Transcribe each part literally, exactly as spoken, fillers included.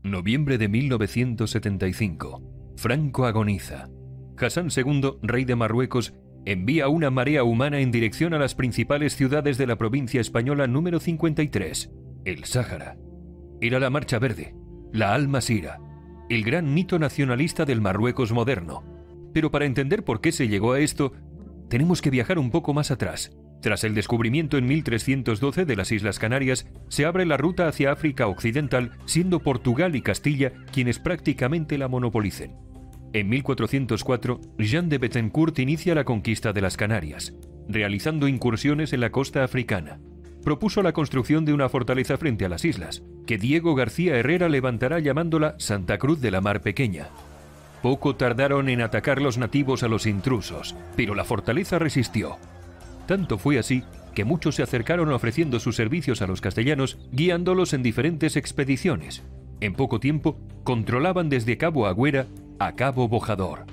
Noviembre de mil novecientos setenta y cinco. Franco agoniza. Hassan segundo, rey de Marruecos, envía una marea humana en dirección a las principales ciudades de la provincia española número cincuenta y tres, el Sáhara. Era la Marcha Verde, la Al-Masira, el gran mito nacionalista del Marruecos moderno. Pero para entender por qué se llegó a esto, tenemos que viajar un poco más atrás. Tras el descubrimiento en mil trescientos doce de las Islas Canarias, se abre la ruta hacia África Occidental, siendo Portugal y Castilla quienes prácticamente la monopolicen. En mil cuatrocientos cuatro, Jean de Bettencourt inicia la conquista de las Canarias, realizando incursiones en la costa africana. Propuso la construcción de una fortaleza frente a las islas, que Diego García Herrera levantará llamándola Santa Cruz de la Mar Pequeña. Poco tardaron en atacar los nativos a los intrusos, pero la fortaleza resistió. Tanto fue así que muchos se acercaron ofreciendo sus servicios a los castellanos, guiándolos en diferentes expediciones. En poco tiempo, controlaban desde Cabo Agüera a Cabo Bojador.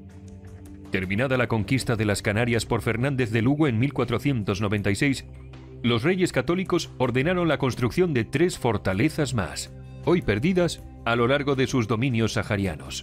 Terminada la conquista de las Canarias por Fernández de Lugo en mil cuatrocientos noventa y seis, los reyes católicos ordenaron la construcción de tres fortalezas más, hoy perdidas a lo largo de sus dominios saharianos.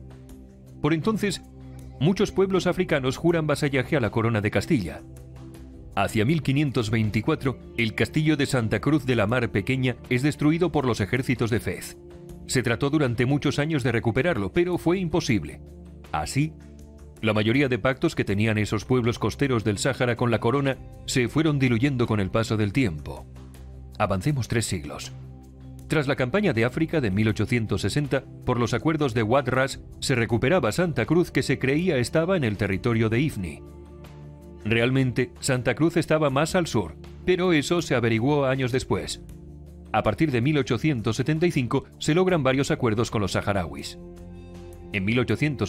Por entonces, muchos pueblos africanos juran vasallaje a la corona de Castilla. Hacia mil quinientos veinticuatro, el castillo de Santa Cruz de la Mar Pequeña es destruido por los ejércitos de Fez. Se trató durante muchos años de recuperarlo, pero fue imposible. Así, la mayoría de pactos que tenían esos pueblos costeros del Sáhara con la corona se fueron diluyendo con el paso del tiempo. Avancemos tres siglos. Tras la campaña de África de mil ochocientos sesenta, por los acuerdos de Wad Ras, se recuperaba Santa Cruz, que se creía estaba en el territorio de Ifni. Realmente, Santa Cruz estaba más al sur, pero eso se averiguó años después. A partir de mil ochocientos setenta y cinco se logran varios acuerdos con los saharauis. En mil ochocientos